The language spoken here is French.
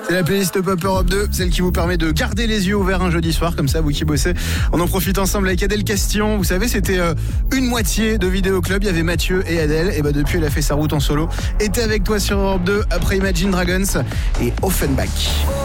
C'est la playlist Pop Europe 2, celle qui vous permet de garder les yeux ouverts un jeudi soir, comme ça, vous qui bossez. On en profite ensemble avec Adèle Castillon. Vous savez, c'était une moitié de Vidéo Club. Il y avait Mathieu et Adèle. Et depuis, elle a fait sa route en solo. Était avec toi sur Europe 2 après Imagine Dragons et Offenbach.